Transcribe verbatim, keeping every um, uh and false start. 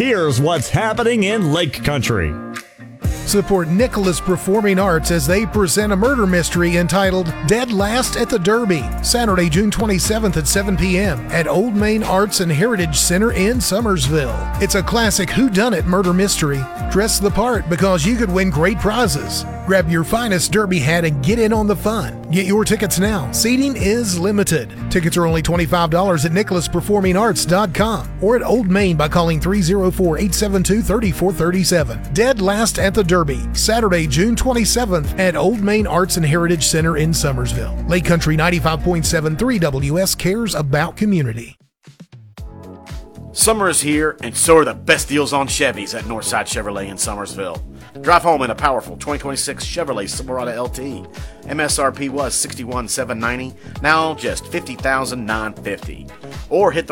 Here's what's happening in Lake Country. Support Nicholas Performing Arts as they present a murder mystery entitled Dead Last at the Derby, Saturday, June twenty-seventh at seven p.m. at Old Main Arts and Heritage Center in Summersville. It's a classic whodunit murder mystery. Dress the part because you could win great prizes. Grab your finest derby hat and get in on the fun. Get your tickets now. Seating is limited. Tickets are only twenty-five dollars at nicholas performing arts dot com or at Old Main by calling three oh four, eight seven two, three four three seven. Dead Last at the Derby, Saturday, June twenty-seventh at Old Main Arts and Heritage Center in Summersville. Lake Country ninety-five point seven three W S cares about community. Summer is here, and so are the best deals on Chevys at Northside Chevrolet in Summersville. Drive home in a powerful twenty twenty-six Chevrolet Silverado L T. M S R P was sixty-one thousand seven hundred ninety dollars, now just fifty thousand nine hundred fifty dollars. Or hit the